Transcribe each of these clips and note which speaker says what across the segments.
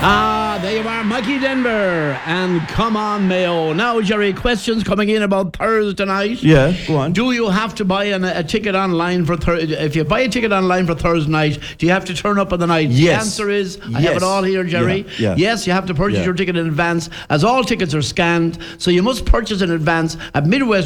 Speaker 1: There you are, Mikey Denver, and Come On Mayo. Now, Jerry, questions coming in about Thursday night.
Speaker 2: Yeah, go on.
Speaker 1: Do you have to buy a ticket online for Thursday? If you buy a ticket online for Thursday night, do you have to turn up on the night?
Speaker 2: Yes.
Speaker 1: The answer is, I have it all here, Jerry.
Speaker 2: Yeah.
Speaker 1: Yes, you have to purchase your ticket in advance, as all tickets are scanned, so you must purchase in advance at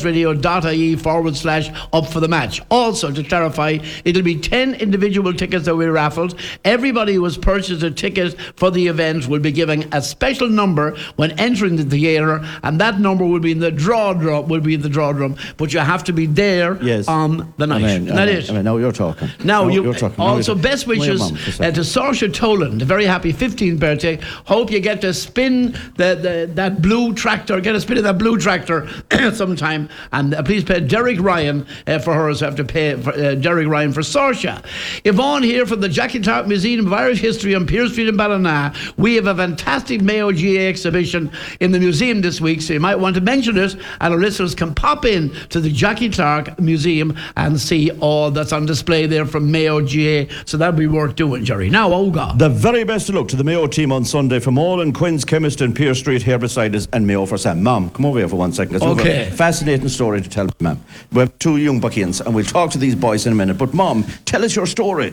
Speaker 1: midwestradio.ie/up for the match. Also, to clarify, it'll be 10 individual tickets that we raffled. Everybody who has purchased a ticket for the event will be given a special number when entering the theatre, and that number will be in the draw drum. But you have to be there on the night.
Speaker 2: Now you're talking.
Speaker 1: You're talking. Also, best wishes to Saoirse Tolan, the very happy 15th birthday. Hope you get to spin that blue tractor. Get a spin of that blue tractor sometime. And please pay Derek Ryan for her. So have to pay for, Derek Ryan for Saoirse. Yvonne here from the Jackie Clark Museum of Irish History on Pearse Street in Ballina. We have a fantastic Mayo GA exhibition in the museum this week, so you might want to mention it, and our listeners can pop in to the Jackie Clark Museum and see all that's on display there from Mayo GA, so that'll be worth doing, Jerry. Now, Olga.
Speaker 2: The very best of luck to the Mayo team on Sunday from all in Quinn's Chemist in Pearse Street here beside us, and Mayo for Sam. Mom, come over here for 1 second.
Speaker 1: Okay.
Speaker 2: A fascinating story to tell, ma'am. We have two young buckians, and we'll talk to these boys in a minute, but Mom, tell us your story.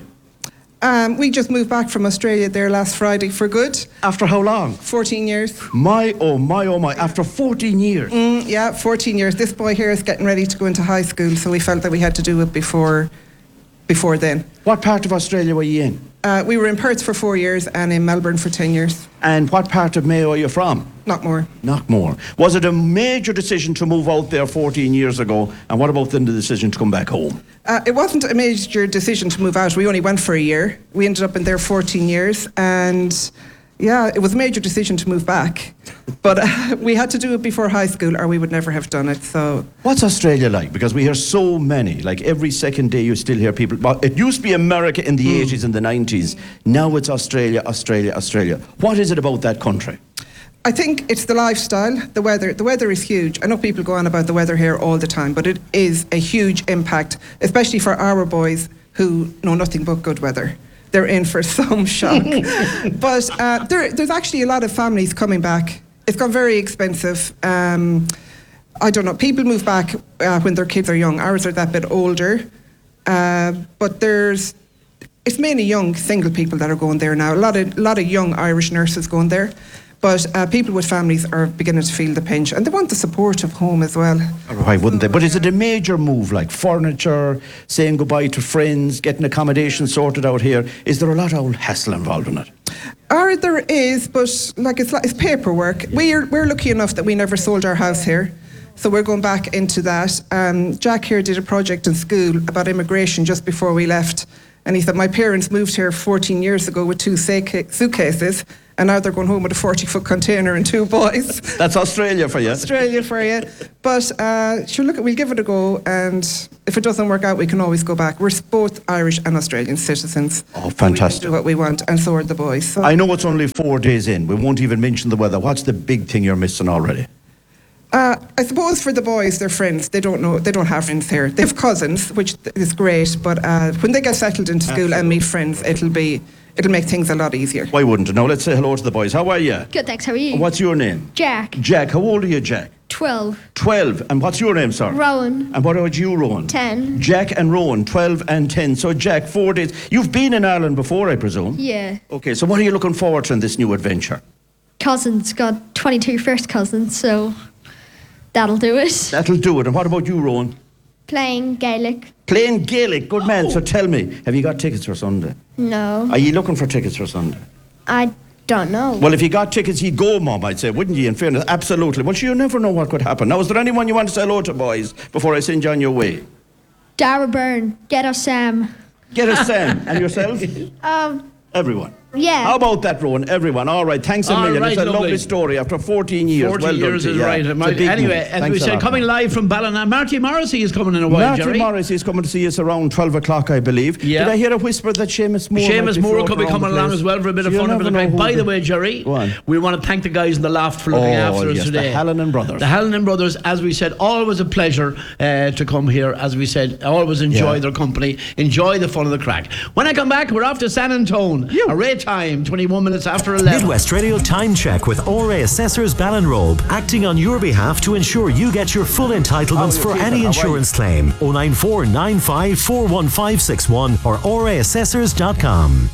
Speaker 3: We just moved back from Australia there last Friday for good.
Speaker 2: After how long?
Speaker 3: 14 years.
Speaker 2: My. After 14 years.
Speaker 3: 14 years. This boy here is getting ready to go into high school, so we felt that we had to do it before then.
Speaker 2: What part of Australia were you in?
Speaker 3: We were in Perth for 4 years and in Melbourne for 10 years.
Speaker 2: And what part of Mayo are you from?
Speaker 3: Knockmore.
Speaker 2: Knockmore. Was it a major decision to move out there 14 years ago? And what about then the decision to come back home?
Speaker 3: It wasn't a major decision to move out. We only went for a year. We ended up in there 14 years. And yeah, it was a major decision to move back. But we had to do it before high school or we would never have done it. So,
Speaker 2: what's Australia like? Because we hear so many, like every second day you still hear people. But it used to be America in the 80s and the 90s. Now it's Australia. What is it about that country?
Speaker 3: I think it's the lifestyle, the weather. The weather is huge. I know people go on about the weather here all the time, but it is a huge impact, especially for our boys who know nothing but good weather. They're in for some shock. But there's actually a lot of families coming back. It's gone very expensive. I don't know. People move back when their kids are young. Ours are that bit older. But it's mainly young single people that are going there now. A lot of young Irish nurses going there. But people with families are beginning to feel the pinch, and they want the support of home as well.
Speaker 2: Why wouldn't they? But is it a major move, like furniture, saying goodbye to friends, getting accommodation sorted out here? Is there a lot of hassle involved in it?
Speaker 3: There is, but it's paperwork. We're lucky enough that we never sold our house here, so we're going back into that. Jack here did a project in school about immigration just before we left, and he said, my parents moved here 14 years ago with 2 suitcases, and now they're going home with a 40-foot container and 2 boys.
Speaker 2: That's Australia for you.
Speaker 3: Australia for you. But we'll give it a go, and if it doesn't work out, we can always go back. We're both Irish and Australian citizens.
Speaker 2: Oh, fantastic.
Speaker 3: We can do what we want, and so are the boys. So.
Speaker 2: I know it's only 4 days in. We won't even mention the weather. What's the big thing you're missing already?
Speaker 3: I suppose for the boys, they're friends. They don't have friends here. They have cousins, which is great, but when they get settled into school and meet friends, it'll make things a lot easier.
Speaker 2: Why wouldn't it? Now let's say hello to the boys. How are you?
Speaker 4: Good, thanks. How are you?
Speaker 2: What's your name?
Speaker 4: Jack.
Speaker 2: Jack. How old are you, Jack?
Speaker 4: 12.
Speaker 2: 12. And what's your name, sir?
Speaker 4: Rowan.
Speaker 2: And what about you, Rowan?
Speaker 4: 10.
Speaker 2: Jack and Rowan, 12 and 10. So, Jack, 4 days. You've been in Ireland before, I presume?
Speaker 4: Yeah.
Speaker 2: Okay, so what are you looking forward to in this new adventure?
Speaker 4: Cousins. Got 22 first cousins, so that'll do it.
Speaker 2: That'll do it. And what about you, Rowan?
Speaker 4: Playing Gaelic.
Speaker 2: Playing Gaelic. Good man. So tell me, have you got tickets for Sunday?
Speaker 4: No.
Speaker 2: Are you looking for tickets for Sunday?
Speaker 4: I don't know.
Speaker 2: Well, if you got tickets, you'd go, Mum, I'd say, wouldn't you, in fairness? Absolutely. Well, you never know what could happen. Now, is there anyone you want to say hello to, boys, before I send you on your way?
Speaker 4: Dara Byrne. Get us Sam.
Speaker 2: Get us Sam. And yourself? Everyone.
Speaker 4: Yeah.
Speaker 2: How about that, Rowan? Everyone. All right, thanks a million.
Speaker 1: Right,
Speaker 2: it's a
Speaker 1: lovely
Speaker 2: lovely story after 14 years.
Speaker 1: 14
Speaker 2: well
Speaker 1: years
Speaker 2: done
Speaker 1: is right. Anyway, as we said, coming live from Ballina, Marty Morrissey is coming in a while, Jerry.
Speaker 2: Marty Morrissey is coming to see us around 12 o'clock, I believe.
Speaker 1: Yeah.
Speaker 2: Did I hear a whisper that Seamus Moore
Speaker 1: could be coming along as well for a bit of fun. By the way, Jerry, we want to thank the guys in the loft for looking after us today.
Speaker 2: The Hallinan Brothers.
Speaker 1: The Hallinan Brothers, as we said, always a pleasure to come here. As we said, always enjoy their company, enjoy the fun of the crack. When I come back, we're off to San Antone. A Ray time, 21 minutes after 11.
Speaker 5: Midwest Radio Time Check with ORA Assessors Ballinrobe, acting on your behalf to ensure you get your full entitlements for any insurance claim. 094 95 41561 or oraassessors.com.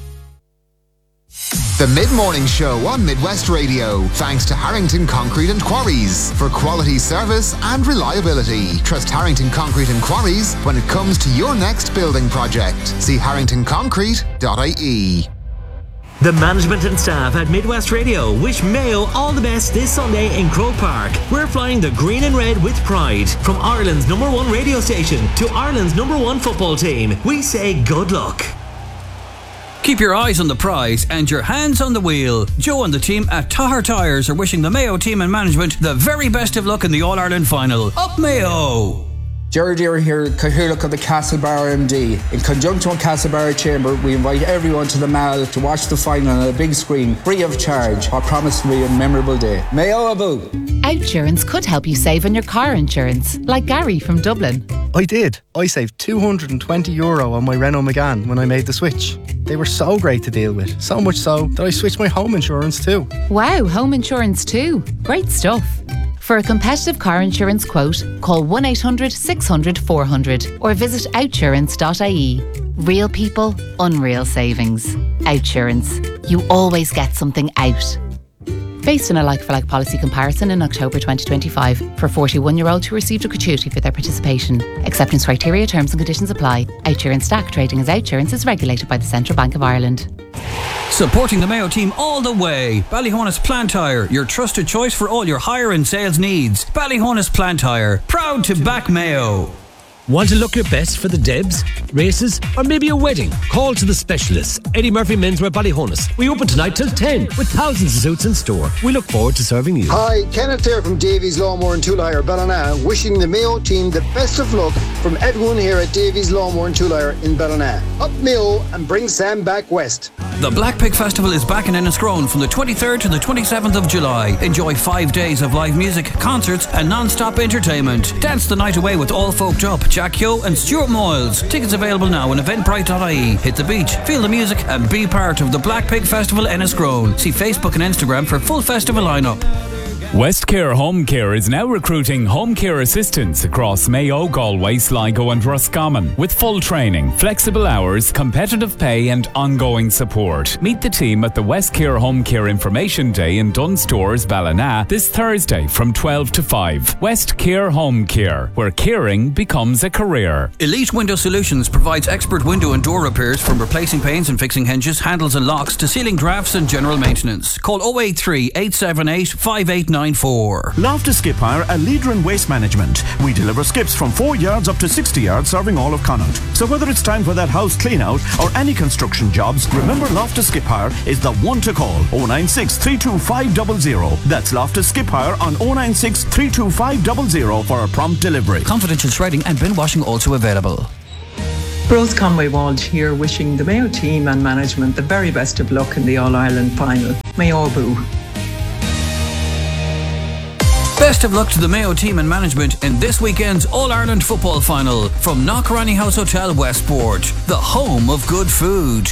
Speaker 6: The Mid-Morning Show on Midwest Radio, thanks to Harrington Concrete and Quarries. For quality service and reliability, trust Harrington Concrete and Quarries when it comes to your next building project. See harringtonconcrete.ie.
Speaker 7: The management and staff at Midwest Radio wish Mayo all the best this Sunday in Croke Park. We're flying the green and red with pride. From Ireland's #1 radio station to Ireland's #1 football team, we say good luck.
Speaker 8: Keep your eyes on the prize and your hands on the wheel. Joe and the team at Tahar Tyres are wishing the Mayo team and management the very best of luck in the All-Ireland final. Up Mayo!
Speaker 9: Gerard Deere here, Cathaoirleach of the Castlebar MD. In conjunction with Castlebar Chamber, we invite everyone to the Mall to watch the final on a big screen, free of charge. I promise to be a memorable day. Mayo Abu!
Speaker 10: Outsurance could help you save on your car insurance, like Gary from Dublin.
Speaker 11: I did. I saved €220 on my Renault Megane when I made the switch. They were so great to deal with, so much so that I switched my home insurance too.
Speaker 10: Wow, home insurance too. Great stuff. For a competitive car insurance quote, call 1800 600 400 or visit outsurance.ie. Real people, unreal savings. Outsurance. You always get something out. Based on a like-for-like policy comparison in October 2025 for 41-year-olds who received a gratuity for their participation. Acceptance criteria, terms and conditions apply. Outsurance Stack trading as Outsurance is regulated by the Central Bank of Ireland.
Speaker 8: Supporting the Mayo team all the way. Ballyhonus Plant Hire, your trusted choice for all your hire and sales needs. Ballyhonus Plant Hire, proud to back Mayo.
Speaker 12: Want to look your best for the Debs, races, or maybe a wedding? Call to the specialists. Eddie Murphy Menswear Ballyhonus. We open tonight till 10 with thousands of suits in store. We look forward to serving you.
Speaker 13: Hi, Kenneth here from Davies Lawnmower and Tool Hire, Ballina, wishing the Mayo team the best of luck from everyone here at Davies Lawnmower and Tool Hire in Ballina. Up Mayo and bring Sam back west.
Speaker 8: The Black Pig Festival is back in Enniscrone from the 23rd to the 27th of July. Enjoy 5 days of live music, concerts and non-stop entertainment. Dance the night away with All Folked Up, Jack Hugh and Stuart Moyles. Tickets available now on eventbrite.ie. Hit the beach, feel the music and be part of the Black Pig Festival Enniscrone. See Facebook and Instagram for full festival lineup.
Speaker 14: Westcare Home Care is now recruiting home care assistants across Mayo, Galway, Sligo and Roscommon with full training, flexible hours, competitive pay and ongoing support. Meet the team at the Westcare Home Care Information Day in Dunstores, Ballina this Thursday from 12 to 5. Westcare Home Care, where caring becomes a career.
Speaker 8: Elite Window Solutions provides expert window and door repairs from replacing panes and fixing hinges, handles and locks to sealing drafts and general maintenance. Call 083 878 5894.
Speaker 15: Loftus Skip Hire, a leader in waste management. We deliver skips from 4 yards up to 60 yards, serving all of Connaught. So whether it's time for that house clean out or any construction jobs, remember Loftus Skip Hire is the one to call. 096 325 00. That's Loftus Skip Hire on 096 325 00 for a prompt delivery.
Speaker 8: Confidential shredding and bin washing also available.
Speaker 16: Rose Conway Walsh here, wishing the Mayo team and management the very best of luck in the All-Ireland final. Mayo Boo.
Speaker 8: Best of luck to the Mayo team and management in this weekend's All-Ireland football final from Knockranny House Hotel Westport, the home of good food.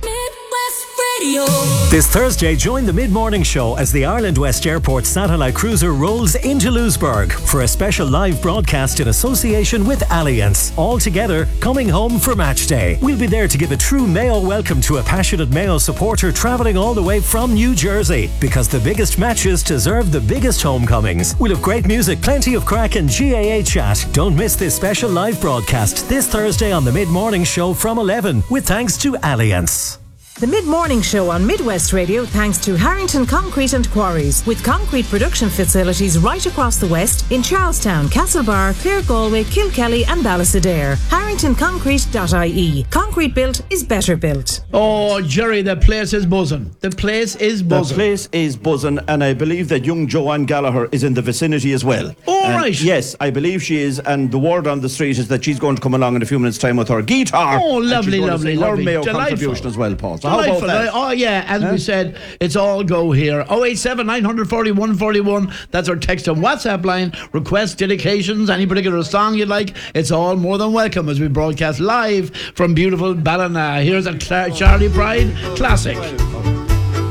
Speaker 5: This Thursday, join the Mid-Morning Show as the Ireland West Airport satellite cruiser rolls into Lewisburg for a special live broadcast in association with Allianz. All together, coming home for match day. We'll be there to give a true Mayo welcome to a passionate Mayo supporter travelling all the way from New Jersey, because the biggest matches deserve the biggest homecomings. We'll have great music, plenty of crack and GAA chat. Don't miss this special live broadcast this Thursday on the Mid-Morning Show from 11, with thanks to Allianz.
Speaker 17: The Mid-Morning Show on Midwest Radio thanks to Harrington Concrete and Quarries, with concrete production facilities right across the West in Charlestown, Castlebar, Clare Galway, Kilkelly and Ballysadare. HarringtonConcrete.ie. Concrete built is better built.
Speaker 1: Oh, Jerry, the place is buzzing. The place is buzzing.
Speaker 2: The place is buzzing, and I believe that young Joanne Gallagher is in the vicinity as well.
Speaker 1: Oh, right.
Speaker 2: Yes, I believe she is, and the word on the street is that she's going to come along in a few minutes' time with her guitar.
Speaker 1: Oh, lovely, lovely,
Speaker 2: her
Speaker 1: lovely.
Speaker 2: Mayo
Speaker 1: Delightful
Speaker 2: contribution as well, Paul. So So how about
Speaker 1: delightful.
Speaker 2: that?
Speaker 1: Oh, yeah, as we said, it's all go here. 087 940 141. That's our text and WhatsApp line. Requests, dedications, any particular song you'd like. It's all more than welcome as we broadcast live from beautiful Ballina. Here's a Charlie Pride classic.